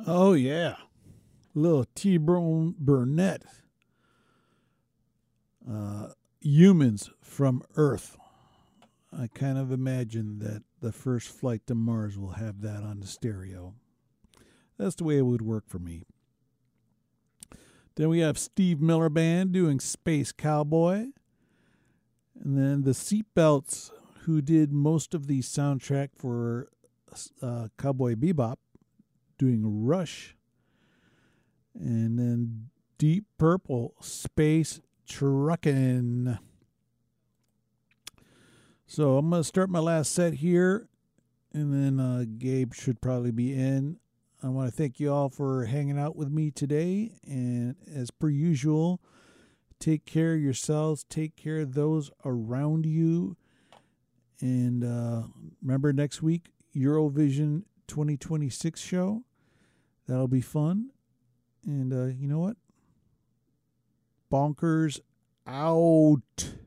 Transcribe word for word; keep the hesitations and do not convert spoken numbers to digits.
Oh, yeah. Little T Bone Burnett. Uh, Humans from Earth. I kind of imagine that the first flight to Mars will have that on the stereo. That's the way it would work for me. Then we have Steve Miller Band doing Space Cowboy. And then the Seatbelts, who did most of the soundtrack for uh, Cowboy Bebop, doing Rush. And then Deep Purple, Space Truckin'. So I'm going to start my last set here, and then uh, Gabe should probably be in. I want to thank you all for hanging out with me today, and as per usual, take care of yourselves, take care of those around you, and uh, remember next week, Eurovision twenty twenty-six show. That'll be fun, and uh, you know what? Bonkers out.